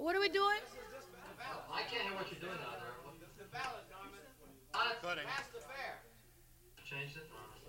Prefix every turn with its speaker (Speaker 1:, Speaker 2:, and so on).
Speaker 1: What are we doing?
Speaker 2: I can't hear what you're doing out there.
Speaker 3: The ballot, Norman.
Speaker 2: Cutting.
Speaker 3: Pass the fair.
Speaker 2: Changed it?